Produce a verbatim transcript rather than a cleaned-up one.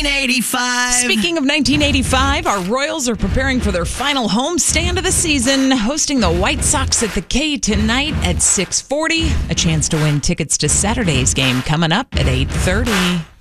nineteen eighty-five. Speaking of nineteen eighty-five, our Royals are preparing for their final homestand of the season, hosting the White Sox at the K tonight at six forty. A chance to win tickets to Saturday's game coming up at eight thirty.